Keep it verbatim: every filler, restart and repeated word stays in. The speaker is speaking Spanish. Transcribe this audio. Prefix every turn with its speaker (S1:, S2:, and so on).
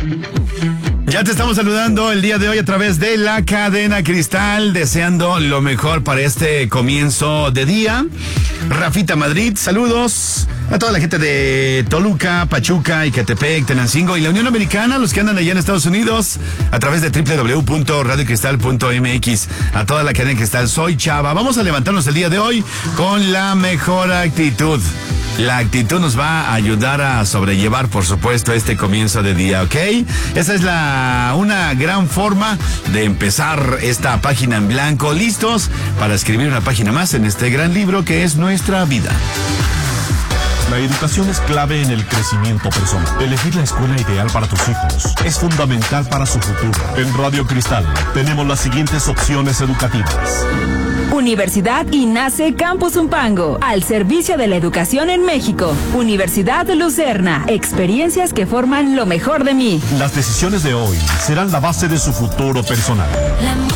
S1: Ya te estamos saludando el día de hoy a través de la cadena Cristal, deseando lo mejor para este comienzo de día. Rafita Madrid, saludos a toda la gente de Toluca, Pachuca, Icatepec, Tenancingo y la Unión Americana, los que andan allá en Estados Unidos, a través de doble u doble u doble u punto radio cristal punto m x. A toda la cadena Cristal, soy Chava. Vamos a levantarnos el día de hoy con la mejor actitud. La actitud nos va a ayudar a sobrellevar, por supuesto, este comienzo de día, ¿ok? Esa es la una gran forma de empezar esta página en blanco, listos para escribir una página más en este gran libro que es nuestra vida.
S2: La educación es clave en el crecimiento personal. Elegir la escuela ideal para tus hijos es fundamental para su futuro. En Radio Cristal tenemos las siguientes opciones educativas.
S3: Universidad INACE Campus Umpango, al servicio de la educación en México. Universidad Lucerna, experiencias que forman lo mejor de mí.
S2: Las decisiones de hoy serán la base de su futuro personal.